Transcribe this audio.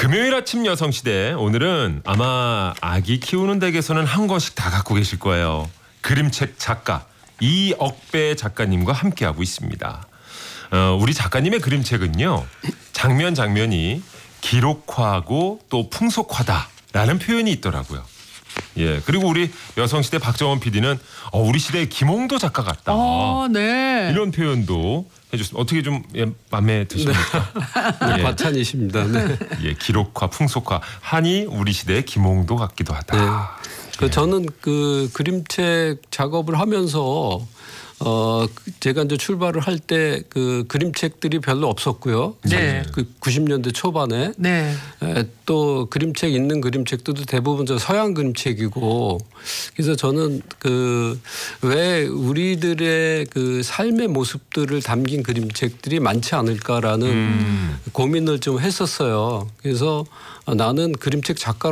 금요일 아침 여성시대, 오늘은 아마 아기 키우는 댁에서는 한 권씩 다 갖고 계실 거예요. 그림책 작가 이억배 작가님과 함께하고 있습니다. 우리 작가님의 그림책은요, 장면 장면이 기록화하고 또 풍속화다라는 표현이 있더라고요. 예, 그리고 우리 여성시대 박정원 PD는 우리 시대의 김홍도 작가 같다. 네. 이런 표현도 해줬습니다. 어떻게 좀 마음에 드십니까? 네. 과찬이십니다. 네. 예, 기록화, 풍속화 하니 우리 시대의 김홍도 같기도 하다. 네. 저는 그 그림책 작업을 하면서 제가 이제 출발을 할 때 그 그림책들이 별로 없었고요. 네. 그 90년대 초반에 네. 또 그림책 있는 그림책들도 대부분 저 서양 그림책이고, 그래서 저는 그 왜 우리들의 그 삶의 모습들을 담긴 그림책들이 많지 않을까라는 고민을 좀 했었어요. 그래서 나는 그림책 작가